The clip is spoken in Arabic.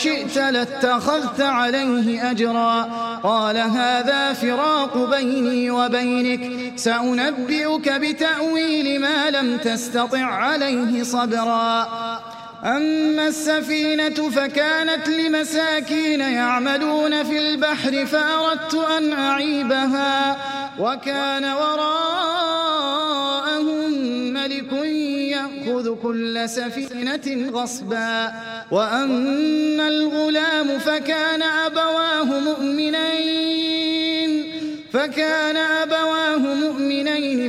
شئت لاتخذت عليه أجرا قال هذا فراق بيني وبينك سأنبئك بتأويل ما لم تستطع عليه صبرا أما السفينة فكانت لمساكين يعملون في البحر فأردت أن أعيبها وكان وراءهم ملك يأخذ كل سفينة غصبا وأما الغلام فكان أبواه مؤمنين